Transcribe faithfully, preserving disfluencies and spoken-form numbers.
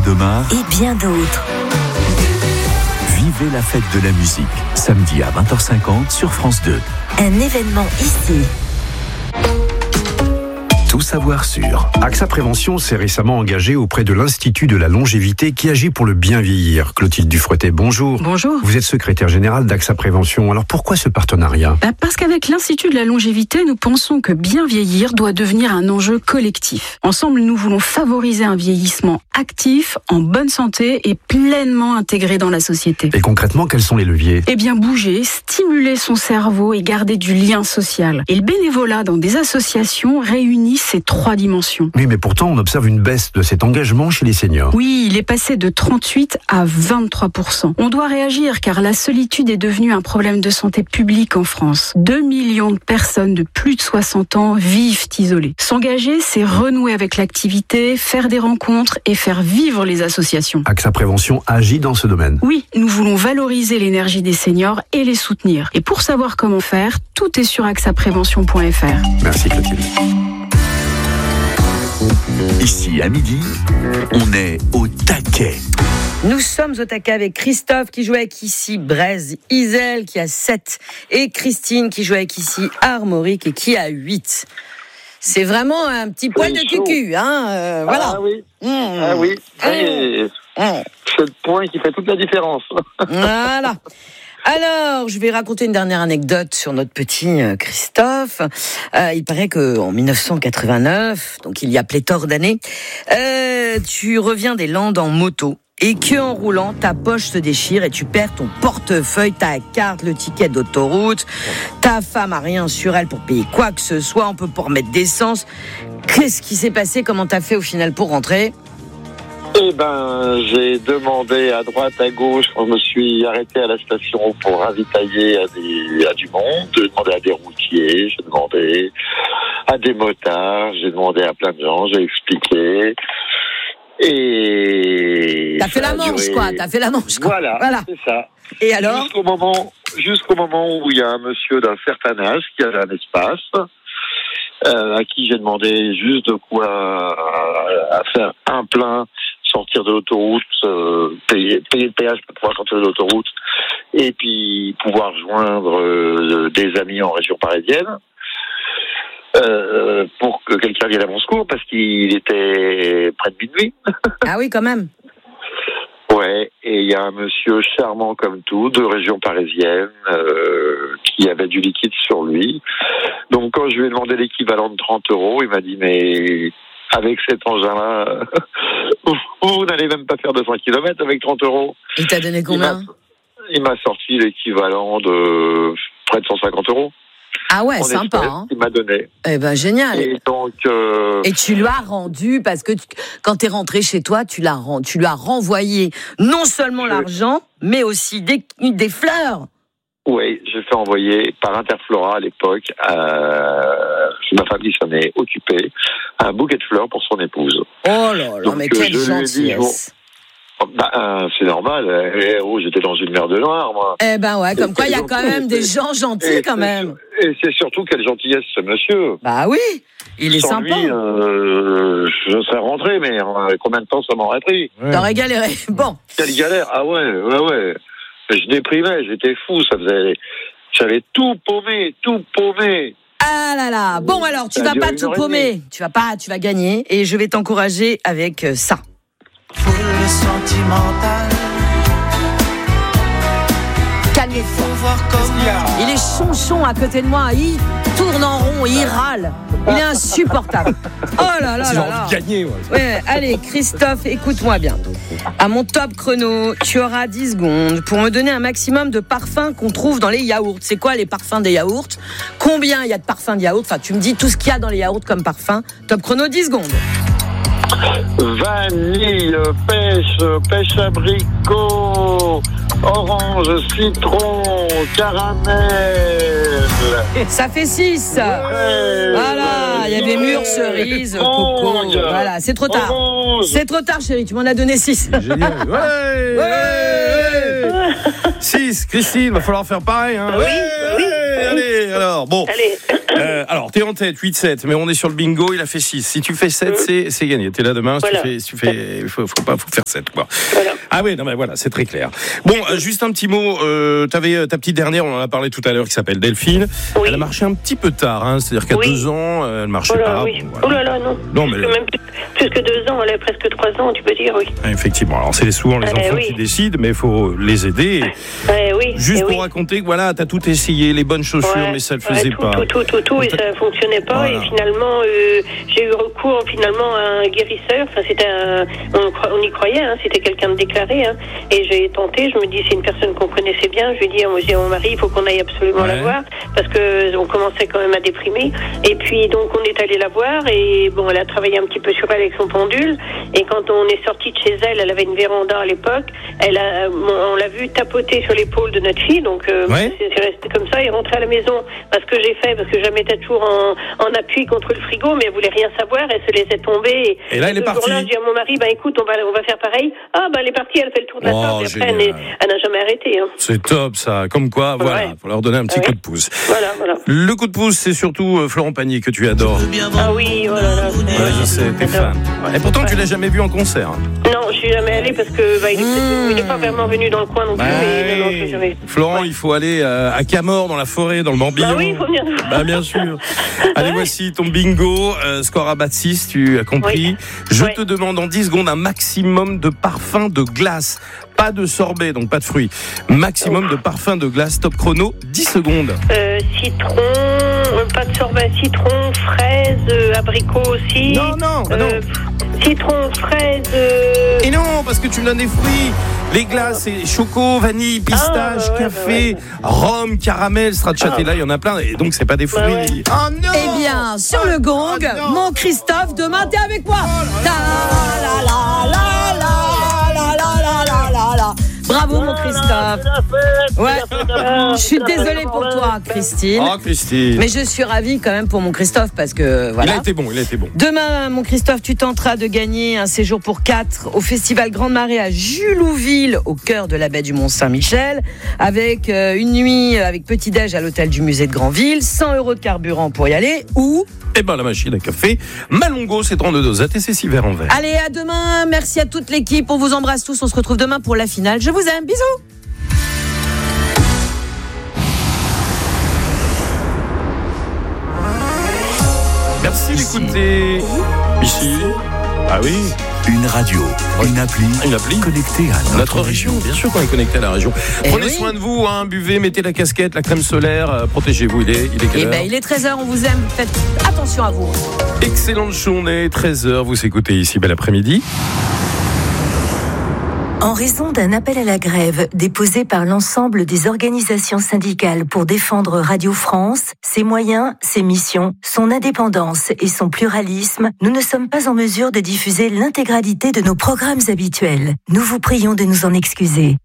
Adomar et bien d'autres. Vivez la fête de la musique, samedi à vingt heures cinquante sur France deux. Un événement ici. Tout savoir sur AXA Prévention s'est récemment engagé auprès de l'Institut de la longévité qui agit pour le bien vieillir. Clotilde Dufretet, bonjour. Bonjour. Vous êtes secrétaire générale d'AXA Prévention. Alors pourquoi ce partenariat ? Bah Parce qu'avec l'Institut de la longévité, nous pensons que bien vieillir doit devenir un enjeu collectif. Ensemble, nous voulons favoriser un vieillissement actif, en bonne santé et pleinement intégré dans la société. Et concrètement, quels sont les leviers ? Eh bien, bouger, stimuler son cerveau et garder du lien social. Et le bénévolat dans des associations réunit ces trois dimensions. Oui, mais pourtant, on observe une baisse de cet engagement chez les seniors. Oui, il est passé de trente-huit à vingt-trois pour cent. On doit réagir car la solitude est devenue un problème de santé publique en France. deux millions de personnes de plus de soixante ans vivent isolées. S'engager, c'est renouer avec l'activité, faire des rencontres et faire vivre les associations. AXA Prévention agit dans ce domaine. Oui, nous voulons valoriser l'énergie des seniors et les soutenir. Et pour savoir comment faire, tout est sur axa prévention point f r. Merci Clotilde. Ici, à midi, on est au taquet. Nous sommes au taquet avec Christophe qui joue avec ici Braise, Isel qui a sept et Christine qui joue avec ici Armorique et qui a huit. C'est vraiment un petit poil de cucu, hein, euh, voilà. Ah oui, mmh. ah oui, c'est mmh. le point qui fait toute la différence. Voilà. Alors, je vais raconter une dernière anecdote sur notre petit Christophe. Euh, il paraît qu'en dix-neuf cent quatre-vingt-neuf, donc il y a pléthore d'années, euh, tu reviens des Landes en moto et qu'en roulant, ta poche se déchire et tu perds ton portefeuille, ta carte, le ticket d'autoroute. Ta femme a rien sur elle pour payer quoi que ce soit, on peut pas remettre d'essence. Qu'est-ce qui s'est passé ? Comment t'as fait au final pour rentrer ? Eh ben, j'ai demandé à droite, à gauche, je me suis arrêté à la station pour ravitailler à, des, à du monde, j'ai demandé à des routiers, j'ai demandé à des motards, j'ai demandé à plein de gens, j'ai expliqué. Et t'as fait la manche, duré... quoi, t'as fait la manche, quoi. Voilà, voilà. C'est ça. Et alors ? Jusqu'au moment, jusqu'au moment où il y a un monsieur d'un certain âge qui avait un espace, euh, à qui j'ai demandé juste de quoi à, à faire un plein, sortir de l'autoroute, euh, payer, payer le péage pour pouvoir sortir de l'autoroute, et puis pouvoir joindre euh, des amis en région parisienne. Euh, pour que quelqu'un vienne à mon secours, parce qu'il était près de minuit. Ah oui, quand même. Ouais, et il y a un monsieur charmant comme tout, de région parisienne, euh, qui avait du liquide sur lui. Donc quand je lui ai demandé l'équivalent de trente euros, il m'a dit, mais avec cet engin-là, vous, vous n'allez même pas faire deux cents kilomètres avec trente euros. Il t'a donné combien ? Il m'a, il m'a sorti l'équivalent de près de cent cinquante euros. Ah ouais, en sympa. espèce, hein. Il m'a donné. Eh ben génial. Et donc. Euh... Et tu lui as rendu parce que tu, quand t'es rentré chez toi, tu l'as tu lui as renvoyé non seulement Je... l'argent, mais aussi des des fleurs. Oui, j'ai fait envoyer par Interflora à l'époque. Euh, ma famille s'en est occupée, un bouquet de fleurs pour son épouse. Oh là là, donc, mais quelle gentillesse. Bah, euh, c'est normal. Eh, oh, j'étais dans une mer de noir, moi. Eh ben ouais, comme et quoi il y a quand même des gens gentils, et quand même. Et c'est surtout quelle gentillesse ce monsieur. Bah oui, il est Sans sympa. Lui, euh, je serais rentré, mais euh, combien de temps ça m'aurait pris ? Ouais. T'aurais galéré. Bon. Quelle galère. Ah ouais, ouais, ouais. Je déprimais, j'étais fou. Ça faisait, j'avais tout paumé, tout paumé. Ah là là. Bon alors, tu ça vas pas tout paumer. Tu vas pas, tu vas gagner. Et je vais t'encourager avec ça. Foule sentimentale. Calmez-vous. Il est chonchon à côté de moi. Il tourne en rond, il râle. Il est insupportable. Oh là là c'est là là. Gagner, ouais. Ouais, allez, Christophe, écoute-moi bien. À mon top chrono, tu auras dix secondes pour me donner un maximum de parfums qu'on trouve dans les yaourts. C'est quoi les parfums des yaourts ? Combien il y a de parfums de yaourts ? Enfin, tu me dis tout ce qu'il y a dans les yaourts comme parfum. Top chrono, dix secondes. Vanille, pêche, pêche abricot, orange, citron, caramel. Ça fait six. Ouais, voilà, il y avait mûre, cerise, coco. Voilà, c'est trop tard. Orange. C'est trop tard, chérie, tu m'en as donné six. Génial. Ouais, ouais, ouais. six, Christine, va falloir faire pareil. Hein. Oui, ouais, oui. Allez, alors, bon. Allez. Euh, alors, t'es en tête, huit sept, mais on est sur le bingo, il a fait six. Si tu fais sept, mmh. c'est, c'est gagné. T'es là demain, voilà. si tu fais, si tu fais, faut, faut pas, faut faire sept, quoi. Voilà. Ah oui, non, mais voilà, c'est très clair. Bon, euh, juste un petit mot, euh, t'avais ta petite dernière, on en a parlé tout à l'heure, qui s'appelle Delphine. Oui. Elle a marché un petit peu tard, hein, c'est-à-dire qu'à oui. deux ans, elle marchait oh là, pas. Oui. Bon, voilà. Oh là là, non. Non, mais. Plus, même plus, plus que deux ans, elle a presque trois ans, tu peux dire, oui. Effectivement, alors c'est souvent les eh enfants oui. qui décident, mais il faut les aider. Eh oui. Juste eh pour oui. raconter que voilà, t'as tout essayé, les bonnes chaussures, ouais. mais ça ne le ouais, faisait tout, pas. Tout, tout, tout, tout, et ça ne fonctionnait pas. Voilà. Et finalement, euh, j'ai eu recours finalement à un guérisseur. Enfin, c'était un, on, on y croyait, hein, c'était quelqu'un de déclaré. Hein, et j'ai tenté, je me dis, c'est une personne qu'on connaissait bien. Je lui ai dit, moi, j'ai mon mari, il faut qu'on aille absolument ouais. la voir, parce que on commençait quand même à déprimer. Et puis, donc, on est allé la voir, et bon, elle a travaillé un petit peu sur elle avec son pendule. Et quand on est sorti de chez elle, elle avait une véranda à l'époque. Elle a, on l'a vu tapoter sur l'épaule de notre fille, donc euh, ouais. c'est, c'est resté comme ça. Et rentré à la maison, parce que j'ai fait, parce que je la mettais toujours en, en appui contre le frigo, mais elle voulait rien savoir, elle se laissait tomber. Et, et là, elle est partie. Ce jour-là, je dis à mon mari, bah écoute, on va, on va faire pareil. Ah, bah elle est partie, elle fait le tour de la oh, table, et après, elle, est, elle n'a jamais arrêté. Hein. C'est top, ça. Comme quoi, voilà, ouais. faut leur donner un petit ouais. coup de pouce. Voilà, voilà. Le coup de pouce, c'est surtout euh, Florent Pagny que tu adores. Ah oui, oh là là. Ouais, je sais, t'es fan. Et pourtant, ouais. tu l'as jamais vu en concert. Non, je suis jamais allée parce que bah, il n'est mmh. pas vraiment venu dans le coin non plus. Bah, mais non, non, je jamais... Florent, ouais. il faut aller euh, à Camors, dans la forêt, dans le Morbihan. Bah oui, il faut venir. Bah bien sûr. Allez, ouais. voici ton bingo. Euh, score à bas de six, tu as compris. Oui. Je ouais. te demande en dix secondes un maximum de parfum de glace. Pas de sorbet, donc pas de fruits. Maximum de parfum de glace. Top chrono, dix secondes. Euh, citron, euh, pas de sorbet, citron, fraise, euh, abricot aussi. Non, non, bah non. Euh, citron, fraise. Euh... Et non, parce que tu me donnes des fruits. Les glaces, c'est choco, vanille, pistache, ah, bah ouais, café, bah ouais. rome, caramel, stracciatella, il ah. y en a plein. Et donc, c'est pas des fruits. Bah ouais. Oh non! Eh bien, sur le gong, oh mon Christophe, demain, t'es avec moi. Oh là là là là là là là là là là. Bravo, mon Christophe. Ouais. Je suis désolée pour toi, Christine. Oh, Christine. Mais je suis ravie quand même pour mon Christophe parce que voilà. Il a été bon, il a été bon. Demain, mon Christophe, tu tenteras de gagner un séjour pour quatre au Festival Grande Marée à Julouville, au cœur de la baie du Mont-Saint-Michel, avec euh, une nuit avec petit-déj à l'hôtel du musée de Granville, cent euros de carburant pour y aller, ou... Eh ben, la machine à café, Malongo, c'est trente-deux doses, T C six verres en verre. Allez, à demain. Merci à toute l'équipe. On vous embrasse tous. On se retrouve demain pour la finale. Je vous aime. Bisous. Merci d'écouter. Ici. Ah oui. Une radio, une appli, une appli connectée à notre, notre région. région. Bien sûr qu'on est connecté à la région. Et Prenez oui. soin de vous, hein, buvez, mettez la casquette, la crème solaire, euh, protégez-vous. Il est, il est quelle Eh heure ben, il est treize heures. On vous aime. Faites attention à vous. Excellente journée, treize heures. Vous écoutez ici, bel après-midi. En raison d'un appel à la grève déposé par l'ensemble des organisations syndicales pour défendre Radio France, ses moyens, ses missions, son indépendance et son pluralisme, nous ne sommes pas en mesure de diffuser l'intégralité de nos programmes habituels. Nous vous prions de nous en excuser.